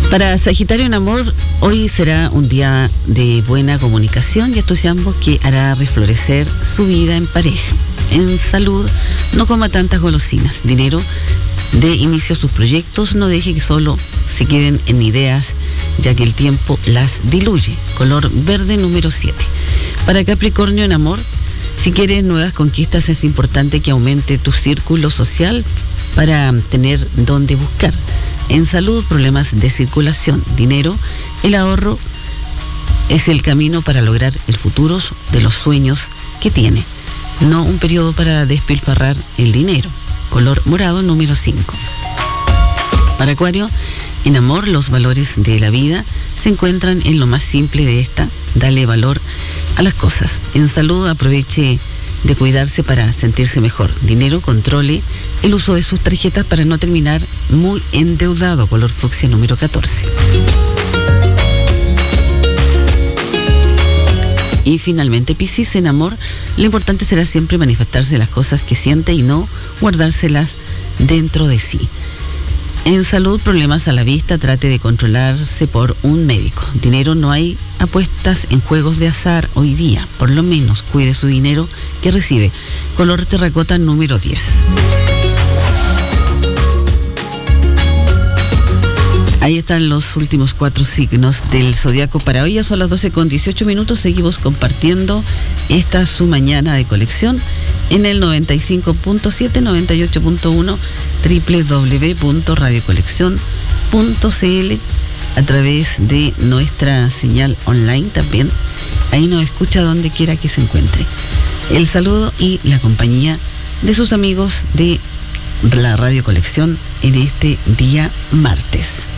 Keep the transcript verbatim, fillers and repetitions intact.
Para Sagitario en amor, hoy será un día de buena comunicación y entusiasmo que hará reflorecer su vida en pareja. En salud, no coma tantas golosinas. Dinero, de inicio a sus proyectos, no deje que solo se queden en ideas, ya que el tiempo las diluye. Color verde número siete. Para Capricornio en amor, si quieres nuevas conquistas, es importante que aumente tu círculo social para tener dónde buscar. En salud, problemas de circulación. Dinero, el ahorro es el camino para lograr el futuro de los sueños que tiene. No un periodo para despilfarrar el dinero. Color morado número cinco. Para Acuario, en amor, los valores de la vida se encuentran en lo más simple de esta. Dale valor a las cosas. En salud, aproveche de cuidarse para sentirse mejor. Dinero, controle el uso de sus tarjetas para no terminar muy endeudado. Color fucsia número catorce. Y finalmente, Piscis en amor, lo importante será siempre manifestarse las cosas que siente y no guardárselas dentro de sí. En salud, problemas a la vista, trate de controlarse por un médico. Dinero, no hay apuestas en juegos de azar hoy día. Por lo menos cuide su dinero que recibe. Color terracota número diez. Ahí están los últimos cuatro signos del zodiaco para hoy. Ya son las doce con dieciocho minutos. Seguimos compartiendo esta su mañana de colección en el noventa y cinco punto siete, noventa y ocho punto uno, doble u doble u doble u punto radio colección punto c l, a través de nuestra señal online también. Ahí nos escucha donde quiera que se encuentre. El saludo y la compañía de sus amigos de la Radio Colección en este día martes.